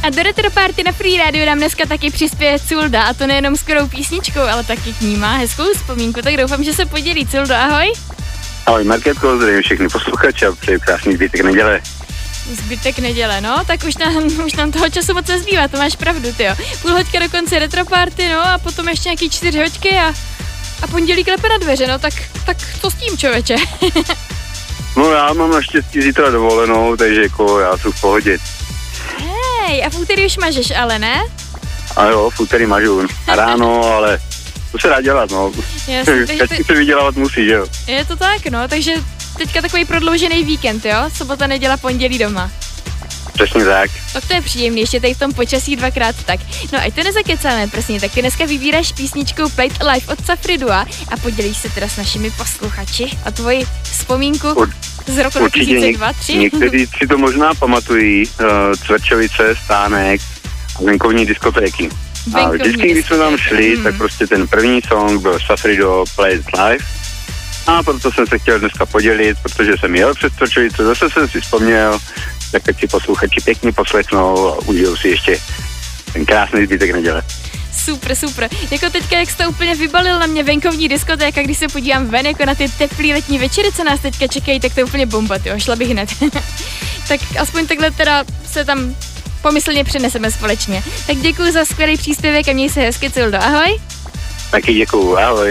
A do Retro Party na Free Radio nám dneska taky přispěje Culda, a to nejenom skvělou písničkou, ale taky k ní má hezkou vzpomínku, tak doufám, že se podělí. Culdo, ahoj. Ahoj Markétko, zdravím všechny posluchače a přeji krásný zbytek neděle. Zbytek neděle, no, tak už nám toho času moc nezbývá, to máš pravdu, tyjo. Půl hoďka do konce Retro Party, no, a potom ještě nějaký 4 hoďky a pondělí klepe na dveře, no, tak co s tím, člověče? No já mám naštěstí zítra dovolenou, takže jako já jsem v pohodě. Hej, a v úterý už mažeš, ale ne? A jo, v úterý mažu. A ráno, ale to se dá dělat, no. Každý se vydělávat musí, že jo? Je to tak, no, takže teďka takový prodloužený víkend, jo? Sobota, neděla, pondělí doma. Přesně tak. Tak to je příjemný, ještě tady v tom počasí dvakrát tak. No a to nezakecáme, přesně, tak ty dneska vybíráš písničkou Played Alive od Safridua a podělíš se teda s našimi posluchači a tvoji vzpomínku z roku 2002-2003. Někteří si to možná pamatují, Cvrčovice, Stánek a venkovní diskotéky. A vždycky, když jsme tam šli, tak prostě ten první song byl Safrido Played Alive. A proto jsem se chtěl dneska podělit, protože jsem jel přes Cvrčovice, zase jsem si vzpomněl, tak ať si posluchači pěkně poslechnou a užijou si ještě ten krásný zbytek neděle. Super. Jako teďka, jak jsi to úplně vybalil na mě venkovní diskotéka, když se podívám ven, jako na ty teplý letní večery, co nás teďka čekají, tak to je úplně bomba, jo, šla bych hned. Tak aspoň takhle teda se tam pomyslně přeneseme společně. Tak děkuji za skvělý příspěvek a měj se hezky, Culdo, ahoj. Taky děkuju, ahoj.